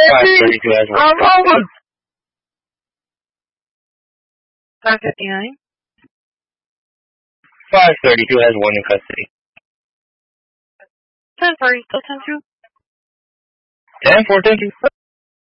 532 has one. I'm over. 559. 532 has one in custody. 10-4, you still 10-2? 10-4, thank you.